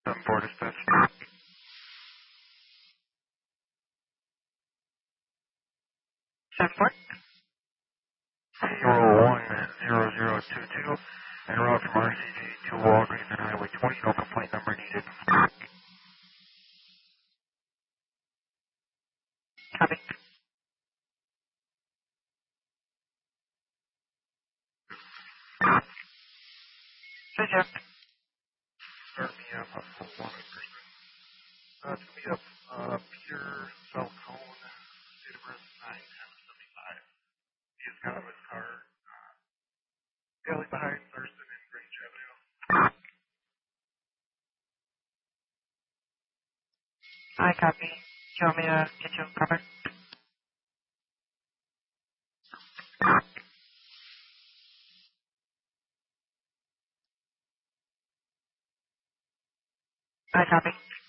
4 dispatch. 7-4. 010022 and route from RCG to Walgreens and Highway 20. No complaint number needed. Copy. Check. Start me up for one person. It's going to be up Peter Falcone, date of birth 9/10/75. He is got out of his car, alley behind Thurston and Grange Avenue. I copy. Do you want me to get you covered? I copy.